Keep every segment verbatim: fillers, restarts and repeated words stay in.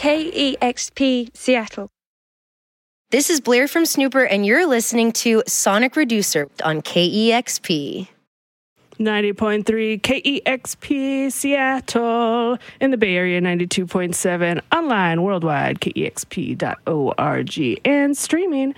K E X P Seattle. This is Blair from Snooper, and you're listening to Sonic Reducer on K E X P. ninety point three K E X P Seattle. In the Bay Area, ninety-two point seven. Online, worldwide, K E X P dot org. And streaming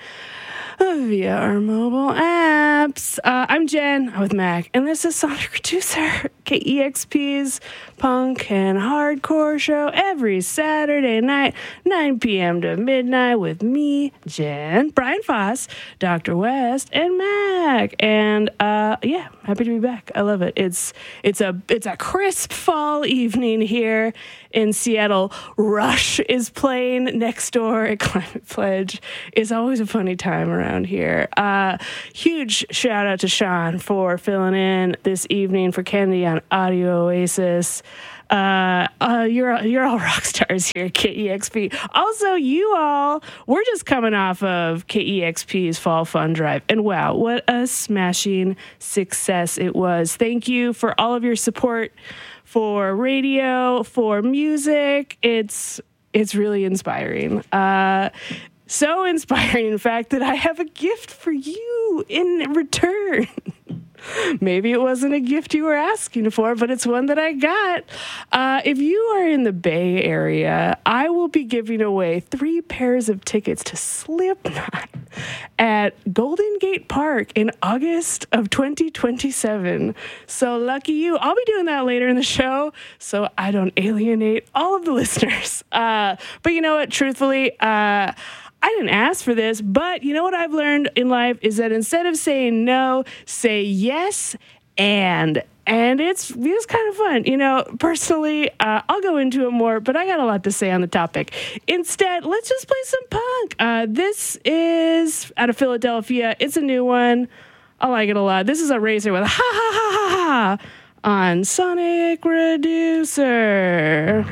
via our mobile apps. Uh, I'm Jen. I'm with Mac. And this is Sonic Reducer, K E X P's punk and hardcore show every Saturday night, nine p.m. to midnight with me, Jen, Brian Foss, Doctor West, and Mac. And uh, yeah, happy to be back. I love it. It's it's a it's a crisp fall evening here in Seattle. Rush is playing next door at Climate Pledge. It's always a funny time around here. Uh, huge shout out to Sean for filling in this evening for Kennedy on Audio Oasis. Uh, uh, you're you're all rock stars here at K E X P. Also, you all, we're just coming off of K E X P's Fall Fun Drive, and wow, what a smashing success it was. Thank you for all of your support for radio, for music. It's it's really inspiring. Uh, so inspiring, in fact, that I have a gift for you in return. Maybe it wasn't a gift you were asking for, but it's one that I got. Uh, if you are in the Bay Area, I will be giving away three pairs of tickets to Slipknot at Golden Gate Park in August of twenty twenty-seven. So lucky you. I'll be doing that later in the show, so I don't alienate all of the listeners. Uh, but you know what? Truthfully, uh, I didn't ask for this, but you know what I've learned in life is that instead of saying no, say yes and. And it's it's kind of fun. You know, personally, uh, I'll go into it more, but I got a lot to say on the topic. Instead, let's just play some punk. Uh, this is out of Philadelphia. It's a new one. I like it a lot. This is a Razor with a ha ha ha ha ha on Sonic Reducer.